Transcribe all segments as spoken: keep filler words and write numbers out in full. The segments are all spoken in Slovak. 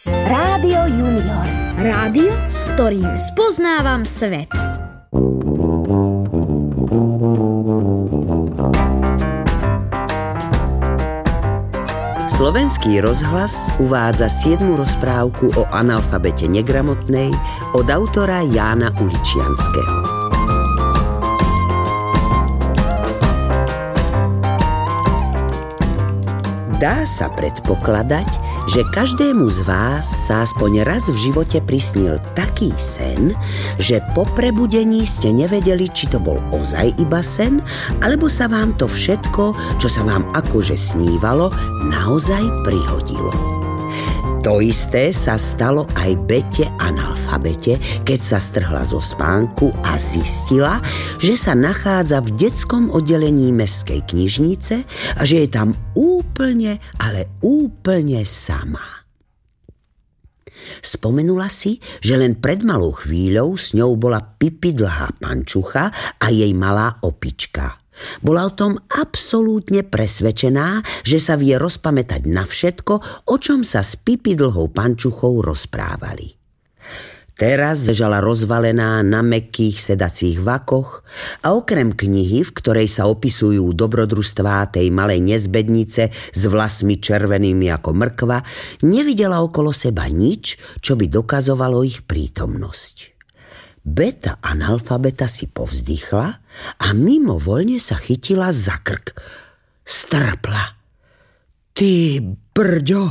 Rádio Junior. Rádio, s ktorým spoznávam svet. Slovenský rozhlas uvádza siedmu rozprávku o analfabete negramotnej od autora Jána Uličianskeho. Dá sa predpokladať, že každému z vás sa aspoň raz v živote prisnil taký sen, že po prebudení ste nevedeli, či to bol ozaj iba sen, alebo sa vám to všetko, čo sa vám akože snívalo, naozaj prihodilo. To isté sa stalo aj Bete analfabete, keď sa strhla zo spánku a zistila, že sa nachádza v detskom oddelení mestskej knižnice a že je tam úplne, ale úplne sama. Spomenula si, že len pred malou chvíľou s ňou bola Pipi dlhá pančucha a jej malá opička. Bola o tom absolútne presvedčená, že sa vie rozpamätať na všetko, o čom sa s Pipi dlhou pančuchou rozprávali. Teraz ležala rozvalená na mäkkých sedacích vakoch a okrem knihy, v ktorej sa opisujú dobrodružstvá tej malej nezbednice s vlasmi červenými ako mrkva, nevidela okolo seba nič, čo by dokazovalo ich prítomnosť. Beta analfabeta si povzdychla a mimovoľne sa chytila za krk. Strpla. Ty brďo,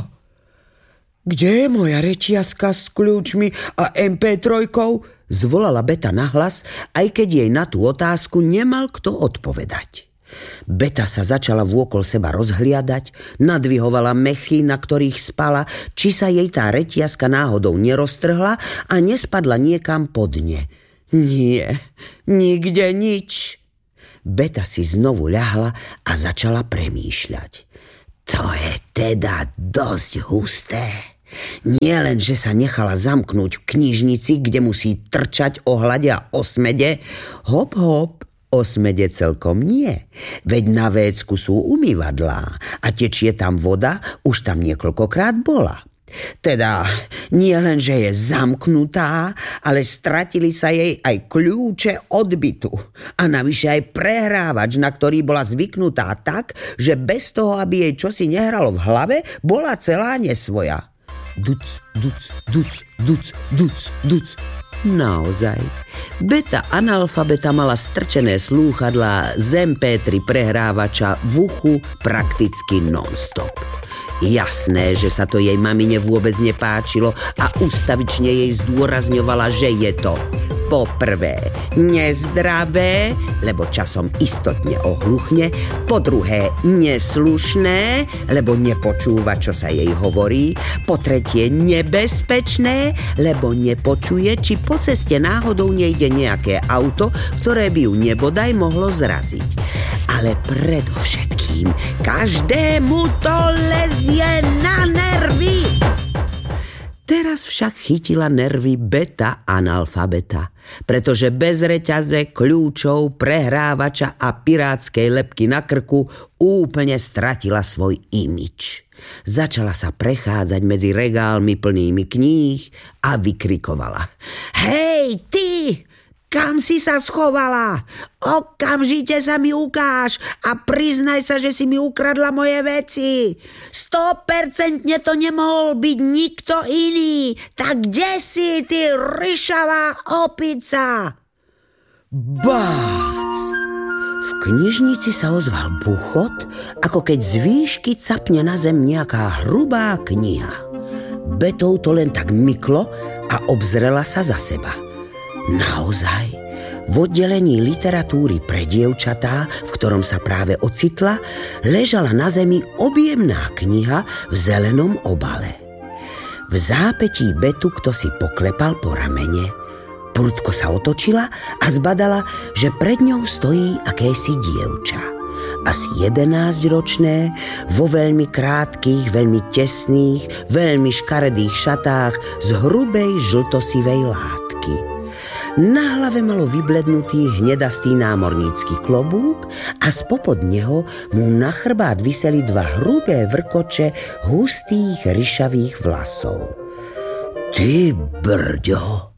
kde je moja rečiaska s kľúčmi a em pé tri? Zvolala Beta nahlas, aj keď jej na tú otázku nemal kto odpovedať. Beta sa začala vôkol seba rozhliadať, nadvihovala mechy, na ktorých spala, či sa jej tá reťazka náhodou neroztrhla a nespadla niekam pod ne. Nie, nikde nič. Beta si znovu ľahla a začala premýšľať. To je teda dosť husté. Nie len, že sa nechala zamknúť v knižnici, kde musí trčať o hlade a osmede, hop hop, o smede celkom nie, veď na vécku sú umývadlá a tečie tam voda, už tam niekoľkokrát bola. Teda nie len, že je zamknutá, ale stratili sa jej aj kľúče od bytu a navyše aj prehrávač, na ktorý bola zvyknutá tak, že bez toho, aby jej čosi nehralo v hlave, bola celá nesvoja. Duc, duc, duc, duc, duc, duc. Naozaj. Beta analfabeta mala strčené slúchadlá z em pé tri prehrávača v uchu prakticky non-stop. Jasné, že sa to jej mamine vôbec nepáčilo a ústavične jej zdôrazňovala, že je to po prvé nezdravé, lebo časom istotne ohluchne, po druhé neslušné, lebo nepočúva, čo sa jej hovorí, po tretie nebezpečné, lebo nepočuje, či po ceste náhodou nejde nejaké auto, ktoré by ju nebodaj mohlo zraziť. Ale predovšetkým každému to lezie na nervy. Teraz však chytila nervy Beta analfabeta, pretože bez reťaze, kľúčov, prehrávača a pirátskej lebky na krku úplne stratila svoj imič. Začala sa prechádzať medzi regálmi plnými kníh a vykrikovala. Hej, ty! Kam si sa schovala? Okamžite sa mi ukáž a priznaj sa, že si mi ukradla moje veci. Sto percentne to nemohol byť nikto iný. Tak kde si, ty ryšavá opica? Bác! V knižnici sa ozval buchot, ako keď z výšky capne na zem nejaká hrubá kniha. Betou to len tak myklo a obzrela sa za seba. Naozaj, v oddelení literatúry pre dievčatá, v ktorom sa práve ocitla, ležala na zemi objemná kniha v zelenom obale. V zápätí Betu kto si poklepal po ramene. Prudko sa otočila a zbadala, že pred ňou stojí akési dievča. Asi jedenásťročné, vo veľmi krátkych, veľmi tesných, veľmi škaredých šatách z hrubej žltosivej látky. Na hlave malo vyblednutý hnedastý námornícky klobúk a spopod neho mu na chrbát viseli dva hrubé vrkoče hustých ryšavých vlasov. Ty brďo,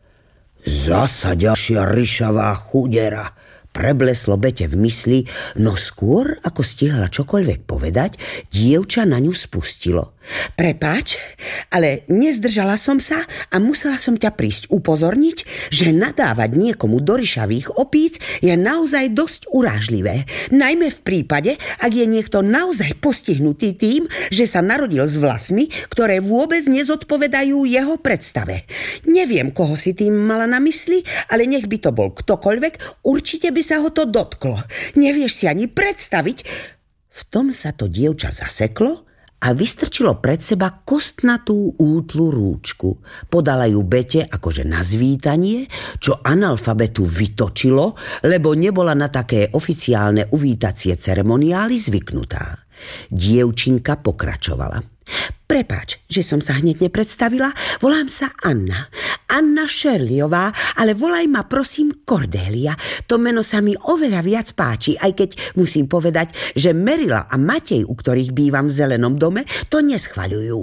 zasa ďalšia ryšavá chudera, prebleslo Bete v mysli, no skôr, ako stihla čokoľvek povedať, dievča na ňu spustilo. Prepáč, ale nezdržala som sa a musela som ťa prísť upozorniť, že nadávať niekomu do ryšavých opíc je naozaj dosť urážlivé. Najmä v prípade, ak je niekto naozaj postihnutý tým, že sa narodil s vlasmi, ktoré vôbec nezodpovedajú jeho predstave. Neviem, koho si tým mala na mysli, ale nech by to bol ktokoľvek, určite by sa ho to dotklo. Nevieš si ani predstaviť. V tom sa to dievča zaseklo a vystrčilo pred seba kostnatú útlu rúčku. Podala ju Bete akože na zvítanie, čo analfabetu vytočilo, lebo nebola na také oficiálne uvítacie ceremoniály zvyknutá. Dievčinka pokračovala. Prepáč, že som sa hneď nepredstavila, volám sa Anna. Anna Šerliová, ale volaj ma prosím Kordélia. To meno sa mi oveľa viac páči, aj keď musím povedať, že Merila a Matej, u ktorých bývam v Zelenom dome, to neschvaľujú.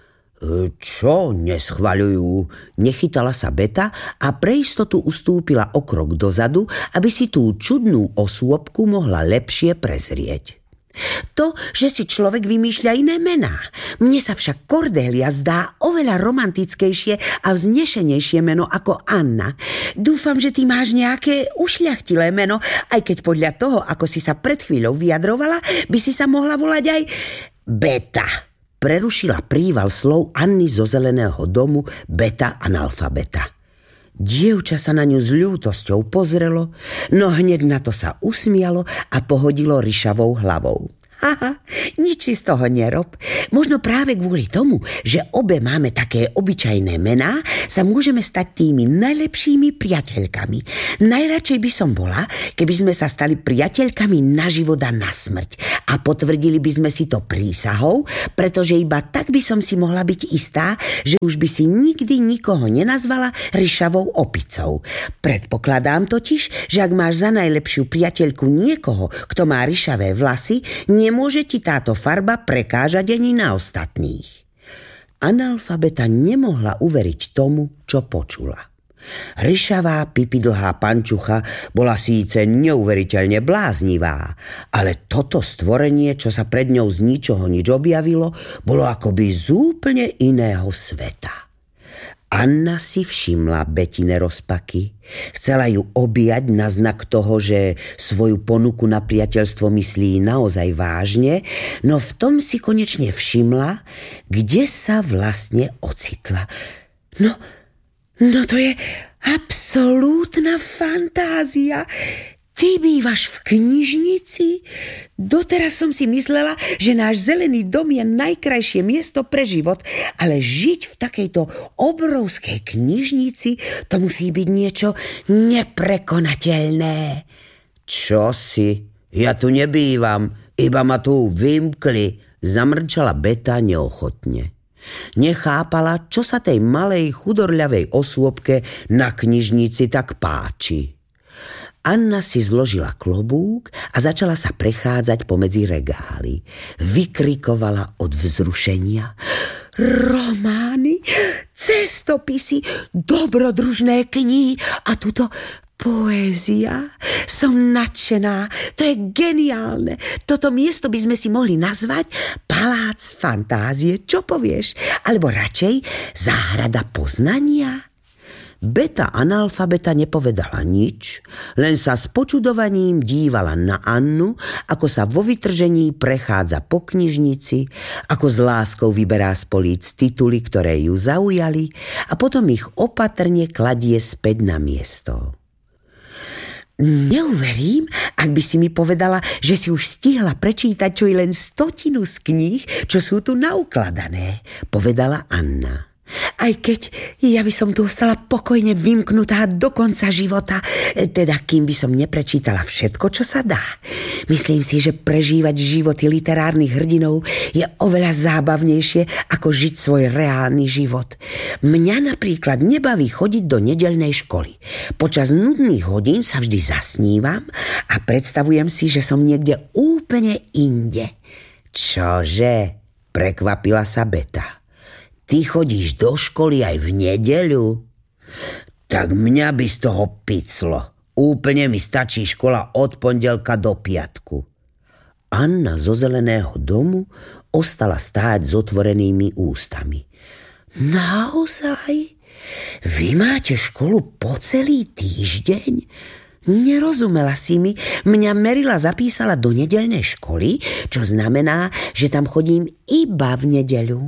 Čo neschvaľujú? Nechytala sa Beta a pre istotu ustúpila o krok dozadu, aby si tú čudnú osôbku mohla lepšie prezrieť. To, že si človek vymýšľa iné mená. Mne sa však Kordélia zdá oveľa romantickejšie a vznešenejšie meno ako Anna. Dúfam, že ty máš nejaké ušľachtilé meno, aj keď podľa toho, ako si sa pred chvíľou vyjadrovala, by si sa mohla volať aj Beta. Prerušila príval slov Anny zo Zeleného domu Beta analfabeta. Dievča sa na ňu s ľútosťou pozrelo, no hneď na to sa usmialo a pohodilo ryšavou hlavou. Haha, nič si z toho nerob. Možno práve kvôli tomu, že obe máme také obyčajné mená, sa môžeme stať tými najlepšími priateľkami. Najradšej by som bola, keby sme sa stali priateľkami na život a na smrť. A potvrdili by sme si to prísahou, pretože iba tak by som si mohla byť istá, že už by si nikdy nikoho nenazvala ryšavou opicou. Predpokladám totiž, že ak máš za najlepšiu priateľku niekoho, kto má ryšavé vlasy, nemôže ti táto farba prekážať ani na ostatných. Analfabeta nemohla uveriť tomu, čo počula. Ryšavá pipidlhá pančucha bola síce neuveriteľne bláznivá, ale toto stvorenie, čo sa pred ňou z ničoho nič objavilo, bolo akoby z úplne iného sveta. Anna si všimla Betine rozpaky. Chcela ju objať na znak toho, že svoju ponuku na priateľstvo myslí naozaj vážne, no v tom si konečne všimla, kde sa vlastne ocitla. No, no to je absolútna fantázia. Ty bývaš v knižnici? Doteraz som si myslela, že náš Zelený dom je najkrajšie miesto pre život, ale žiť v takejto obrovskej knižnici, to musí byť niečo neprekonateľné. Čo si? Ja tu nebývam, iba ma tu vymkli, zamrčala Beta neochotne. Nechápala, čo sa tej malej chudorľavej osôbke na knižnici tak páči. Anna si zložila klobúk a začala sa prechádzať pomedzi regály. Vykrikovala od vzrušenia. Romány, cestopisy, dobrodružné knihy a tuto poézia. Som nadšená, to je geniálne. Toto miesto by sme si mohli nazvať Palác fantázie, čo povieš? Alebo radšej Záhrada poznania? Beta analfabeta nepovedala nič, len sa s počudovaním dívala na Annu, ako sa vo vytržení prechádza po knižnici, ako s láskou vyberá z políc tituly, ktoré ju zaujali a potom ich opatrne kladie späť na miesto. Neuverím, ak by si mi povedala, že si už stihla prečítať čo i len stotinu z kníh, čo sú tu naukladané, povedala Anna. Aj keď ja by som tu ostala pokojne vymknutá do konca života, teda kým by som neprečítala všetko, čo sa dá. Myslím si, že prežívať životy literárnych hrdinov je oveľa zábavnejšie, ako žiť svoj reálny život. Mňa napríklad nebaví chodiť do nedeľnej školy. Počas nudných hodín sa vždy zasnívam a predstavujem si, že som niekde úplne inde. Čože? Prekvapila sa Beta. ty chodíš do školy aj v nedeľu? Tak mňa by z toho piclo. Úplne mi stačí škola od pondelka do piatku. Anna zo zeleného domu ostala stáť s otvorenými ústami. Naozaj? Vy máte školu po celý týždeň? Nerozumela si mi, mňa Merila zapísala do nedeľnej školy, čo znamená, že tam chodím iba v nedeľu.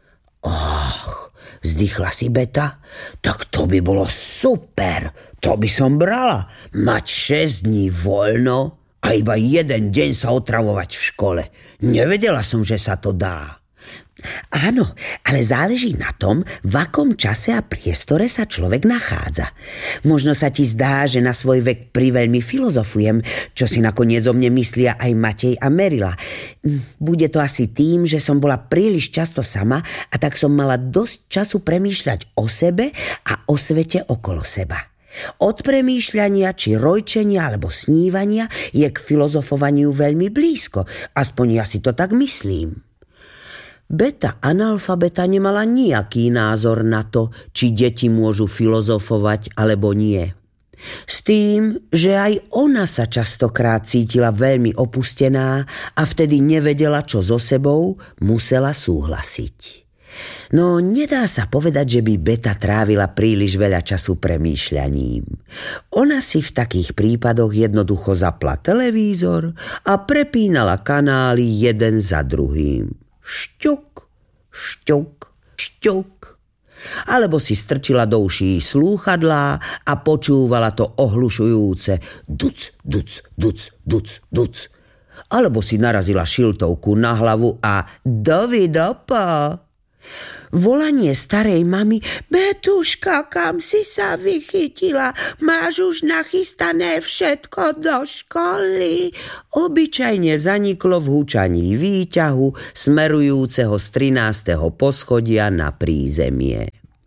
Och, vzdychla si Beta, tak to by bolo super, to by som brala, mať šesť dní voľno a iba jeden deň sa otravovať v škole. Nevedela som, že sa to dá. Áno, ale záleží na tom, v akom čase a priestore sa človek nachádza. Možno sa ti zdá, že na svoj vek priveľmi filozofujem, čo si nakoniec o mne myslia aj Matej a Merila. Bude to asi tým, že som bola príliš často sama a tak som mala dosť času premýšľať o sebe a o svete okolo seba. Od premýšľania či rojčenia alebo snívania je k filozofovaniu veľmi blízko, aspoň ja si to tak myslím. Beta analfabeta nemala nejaký názor na to, či deti môžu filozofovať alebo nie. S tým, že aj ona sa častokrát cítila veľmi opustená a vtedy nevedela, čo so sebou, musela súhlasiť. No nedá sa povedať, že by Beta trávila príliš veľa času premýšľaním. Ona si v takých prípadoch jednoducho zapla televízor a prepínala kanály jeden za druhým. Šťuk, šťuk, šťuk. Alebo si strčila do uší slúchadlá a počúvala to ohlušujúce duc, duc, duc, duc, duc. Alebo si narazila šiltovku na hlavu a dovidopo. Volanie starej mamy: Betuška, kam si sa vychytila? Máš už nachystané všetko do školy? Obyčajne zaniklo v húčaní výťahu smerujúceho z trinásteho poschodia na prízemie.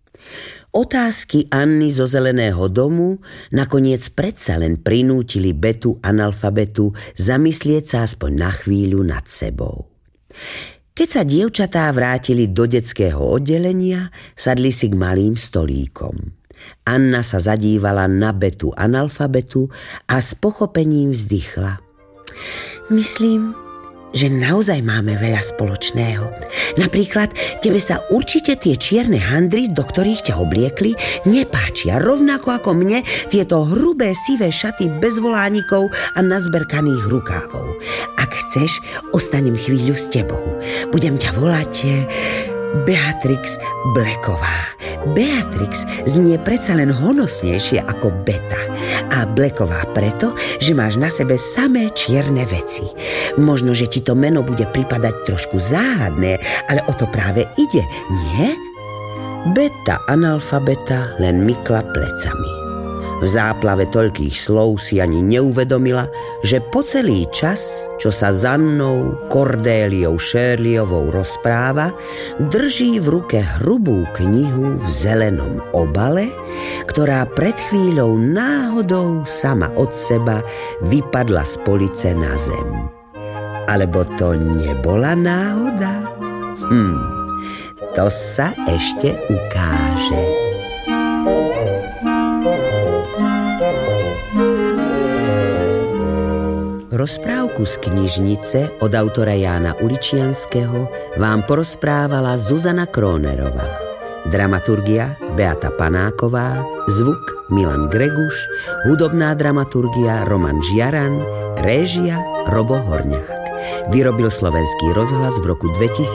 Otázky Anny zo zeleného domu nakoniec predsa len prinútili Betu analfabetu zamyslieť sa aspoň na chvíľu nad sebou. Keď sa dievčatá vrátili do detského oddelenia, sadli si k malým stolíkom. Anna sa zadívala na Betu analfabetu a s pochopením vzdychla. Myslím, že naozaj máme veľa spoločného. Napríklad, tebe sa určite tie čierne handry, do ktorých ťa obliekli, nepáčia, rovnako ako mne tieto hrubé sivé šaty bez volánikov a nazberkaných rukávov. Ak chceš, ostanem chvíľu s tebou. Budem ťa volať Beatrix Blacková. Beatrix znie predsa len honosnejšie ako Beta. A Blacková preto, že máš na sebe samé čierne veci. Možno, že ti to meno bude pripadať trošku záhadné, ale o to práve ide, nie? Beta analfabeta len mykla plecami. V záplave toľkých slov si ani neuvedomila, že po celý čas, čo sa s Annou Kordéliou Shirleyovou rozpráva, drží v ruke hrubú knihu v zelenom obale, ktorá pred chvíľou náhodou sama od seba vypadla z police na zem. Alebo to nebola náhoda? Hm, to sa ešte ukáže. Rozprávku z knižnice od autora Jána Uličianskeho vám porozprávala Zuzana Krónerová. Dramaturgia Beata Panáková, zvuk Milan Greguš, hudobná dramaturgia Roman Žiaran, réžia Robo Horňák. Vyrobil Slovenský rozhlas v roku dvetisíc.